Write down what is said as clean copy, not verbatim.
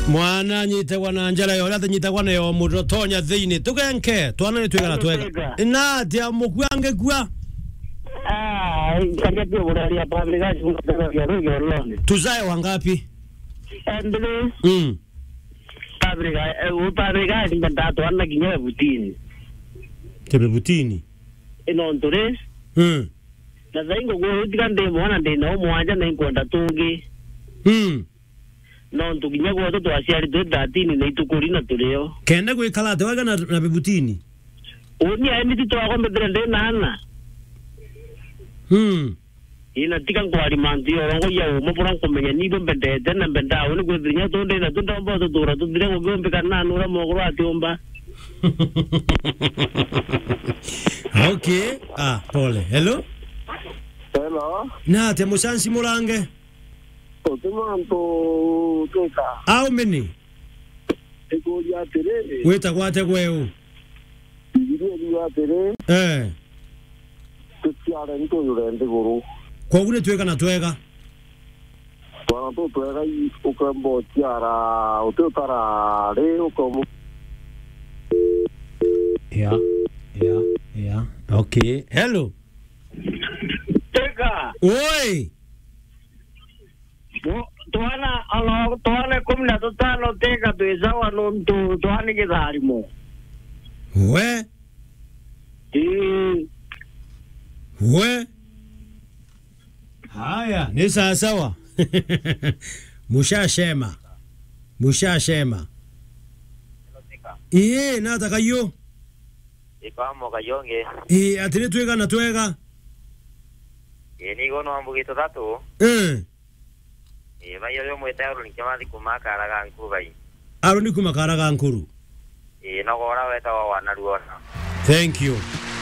Mwana nyite wana njala yo lata nyita wana yo murotonya dhini tugenke tuana ni tuegana tuega ina dia mukwange kwa kanya pia burari ya publicaji kuna ya rogi olone tuzae wangapi endele publicaji mbandatu anna kinyere butini tebe butini ino ntore na zaingo go utikande mwana ndena omwanja na inkonda tungi no ntukinya go to twasiari to datini na itukurina tuleo kende go ikala te waga na bebutini oni aimiti to ako mbedrende nana ina tika ngwari manti orongo ya umo pora komenya nibo mbendete na mbenda oni go drinya to ndena to ndombo to tura to dire go gombe kana nura mogro atiomba okay pole hello na te musansi murange Otumanto teka. How many? Ego ya tere. Weta kwate kweu. Ego ya tere. Tukiara nito yurende guru. Kwa ule tuweka na tuweka? Kwa to tuweka ukambo tiara utotara re ukomu. Yeah. Okay. Hello. Teka. Oi. Tuana kumna totano teka tuesawa nonto tuani kidari mo. We? Haya, ni sawa. Mushashema. Nataka yo. Ipamo kayonge. Atire tuega na tuega. Ni gono ambugito tatu. Bayo yo mwetaro ni chamadi kumakara gankuru bai. Aroni kumakara gankuru. No gora weta wa wanaruona. Thank you.